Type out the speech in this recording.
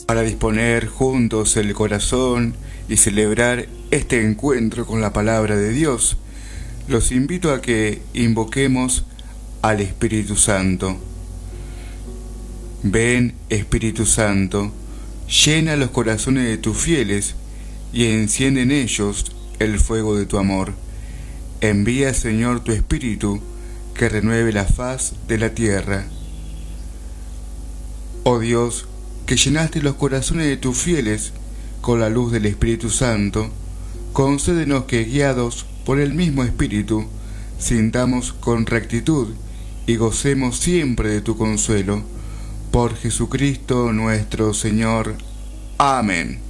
Para disponer juntos el corazón y celebrar este encuentro con la palabra de Dios, los invito a que invoquemos al Espíritu Santo. Ven, Espíritu Santo, llena los corazones de tus fieles y enciende en ellos el fuego de tu amor. Envía, Señor, tu Espíritu, que renueve la faz de la tierra. Oh Dios, que llenaste los corazones de tus fieles con la luz del Espíritu Santo, concédenos que, guiados por el mismo Espíritu, sintamos con rectitud y gocemos siempre de tu consuelo. Por Jesucristo nuestro Señor. Amén.